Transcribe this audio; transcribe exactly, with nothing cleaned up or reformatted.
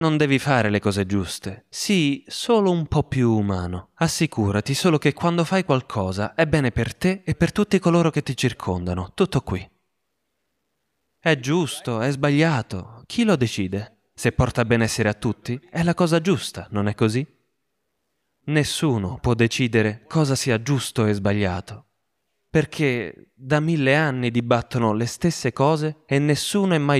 Non devi fare le cose giuste. Sii solo un po' più umano. Assicurati solo che quando fai qualcosa è bene per te e per tutti coloro che ti circondano. Tutto qui. È giusto, è sbagliato. Chi lo decide? Se porta benessere a tutti, è la cosa giusta, non è così? Nessuno può decidere cosa sia giusto e sbagliato, perché da mille anni dibattono le stesse cose e nessuno è mai